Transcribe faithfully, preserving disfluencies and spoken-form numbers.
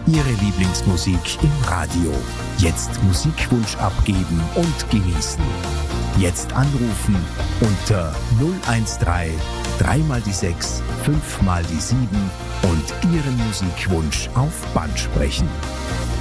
Ihre Lieblingsmusik im Radio. Jetzt Musikwunsch abgeben und genießen. Jetzt anrufen unter null eins drei, drei mal die sechs, fünf mal die sieben und Ihren Musikwunsch auf Band sprechen.